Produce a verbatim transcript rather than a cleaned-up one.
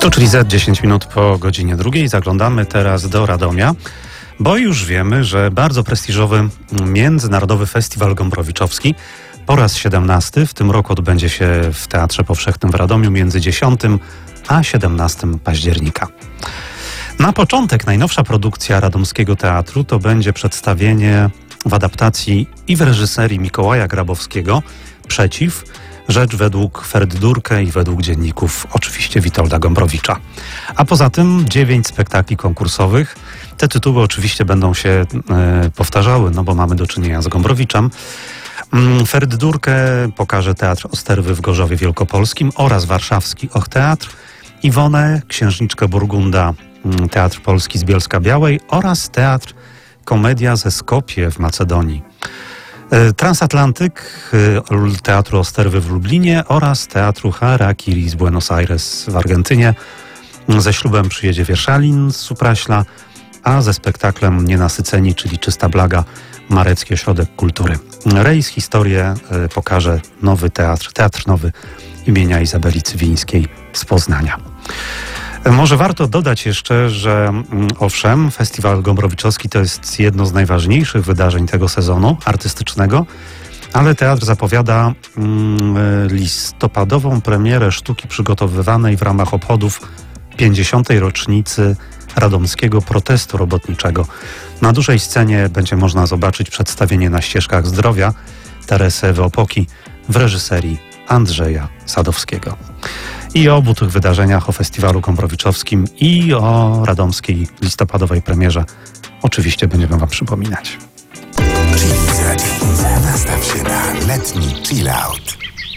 Tu czyli za dziesięć minut po godzinie drugiej. Zaglądamy teraz do Radomia, bo już wiemy, że bardzo prestiżowy Międzynarodowy Festiwal Gombrowiczowy po raz siedemnasty w tym roku odbędzie się w Teatrze Powszechnym w Radomiu między dziesiątym a siedemnastego października. Na początek najnowsza produkcja radomskiego teatru to będzie przedstawienie w adaptacji i w reżyserii Mikołaja Grabowskiego Przeciw, rzecz według Ferdydurke i według dzienników oczywiście Witolda Gombrowicza. A poza tym dziewięć spektakli konkursowych. Te tytuły oczywiście będą się e, powtarzały, no bo mamy do czynienia z Gombrowiczem. Ferdydurkę pokaże Teatr Osterwy w Gorzowie Wielkopolskim oraz warszawski Och Teatr, Iwonę, Księżniczkę Burgunda, Teatr Polski z Bielska-Białej oraz Teatr Komedia ze Skopje w Macedonii. Transatlantyk Teatru Osterwy w Lublinie oraz Teatru Harakiri z Buenos Aires w Argentynie. Ze ślubem przyjedzie Wierszalin z Supraśla, a ze spektaklem Nienasyceni, czyli Czysta Blaga, Marecki Ośrodek Kultury. Rejs historię pokaże Nowy Teatr, Teatr Nowy imienia Izabeli Cywińskiej z Poznania. Może warto dodać jeszcze, że owszem, Festiwal Gombrowiczowy to jest jedno z najważniejszych wydarzeń tego sezonu artystycznego, ale teatr zapowiada mm, listopadową premierę sztuki przygotowywanej w ramach obchodów pięćdziesiątej rocznicy radomskiego protestu robotniczego. Na dużej scenie będzie można zobaczyć przedstawienie Na ścieżkach zdrowia Teresy Ewy Opoki w reżyserii Andrzeja Sadowskiego. I o obu tych wydarzeniach, o Festiwalu Gombrowiczowy i o radomskiej listopadowej premierze oczywiście będziemy wam przypominać. Chiliza, Chiliza. Nastaw się na letni chill out.